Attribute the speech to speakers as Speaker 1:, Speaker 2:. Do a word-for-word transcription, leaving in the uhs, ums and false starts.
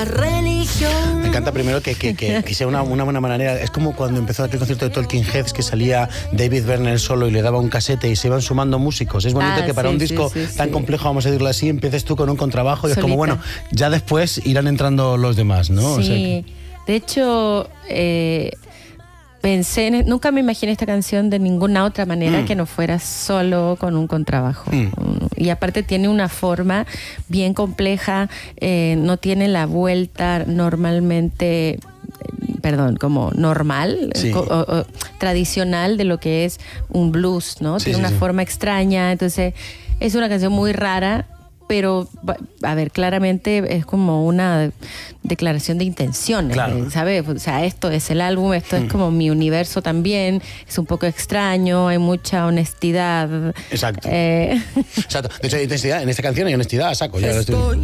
Speaker 1: la religión.
Speaker 2: Me encanta primero que, que, que, que sea una, una buena manera. Es como cuando empezó aquel concierto de Talking Heads, que salía David Byrne solo y le daba un casete y se iban sumando músicos. Es bonito ah, que para sí, un disco sí, sí, tan sí. complejo, vamos a decirlo así, empieces tú con un contrabajo y Solita. Es como, bueno, ya después irán entrando los demás, ¿no?
Speaker 3: Sí,
Speaker 2: o sea que...
Speaker 3: de hecho... Eh... Pensé, en, nunca me imaginé esta canción de ninguna otra manera mm. que no fuera solo con un contrabajo. Mm. Y aparte tiene una forma bien compleja, eh, no tiene la vuelta normalmente, perdón, como normal,
Speaker 2: sí.
Speaker 3: o, o, tradicional de lo que es un blues, ¿no?
Speaker 2: Sí,
Speaker 3: tiene
Speaker 2: sí,
Speaker 3: una
Speaker 2: sí.
Speaker 3: forma extraña, entonces es una canción muy rara. Pero, a ver, claramente es como una declaración de intenciones,
Speaker 2: claro.
Speaker 3: ¿sabes? O sea, esto es el álbum, esto mm. es como mi universo también, es un poco extraño, hay mucha honestidad.
Speaker 2: Exacto.
Speaker 3: Eh...
Speaker 2: Exacto. De hecho, hay honestidad, en esta canción hay honestidad, saco. Ya lo estoy...